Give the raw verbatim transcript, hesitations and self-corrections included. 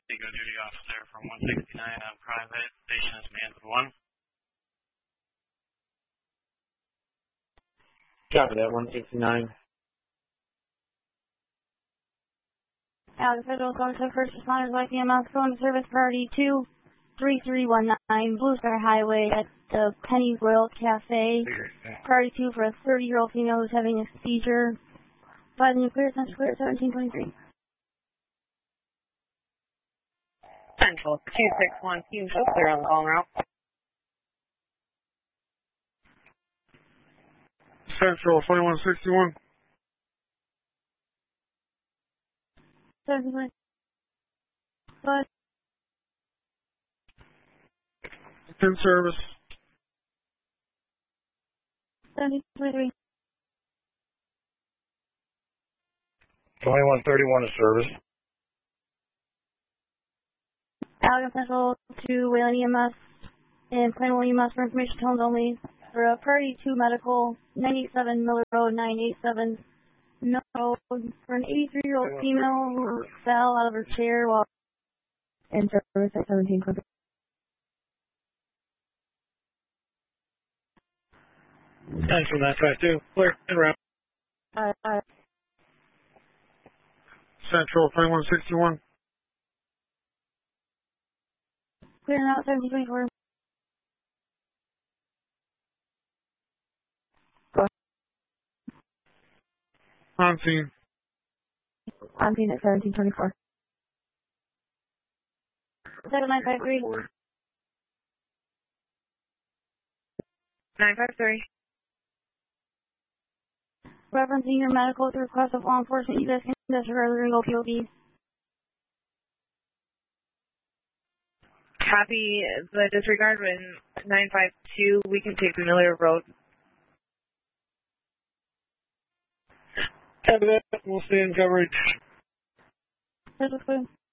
Go duty officer from one sixty-nine on private. Station is manned with one. Copy that, one sixty-nine. Out of Federal Zone to First Responders like E M S going to service priority two three three one nine Blue Star Highway at the Penny Royal Cafe. Priority two for a thirty-year-old female who's having a seizure. By the nuclear center clear seventeen twenty-three. Central two six one, Hughes, clear on the phone route. Central twenty-one sixty-one. seventeen twenty-three. But In service. seventeen twenty-three. twenty-one thirty-one is service. Allegan Central to Wayland E M S and Plano E M S for information tones only. For a priority two medical, nine eighty-seven Miller Road, nine eighty-seven Miller Road, for an eighty-three-year-old female who fell out of her chair while in service at seventeen twenty. Central nine five two, clear, in route. Uh, uh, Central twenty-one sixty-one. clear out seventeen twenty-four. On scene. On scene at seventeen twenty-four. seven nine five three. nine five three. Referencing your medical at the request of law enforcement, you guys can disregard the Ringo P O D. Copy the disregard when nine five two, we can take the Miller Road. Copy that, we'll stay in coverage. This is good.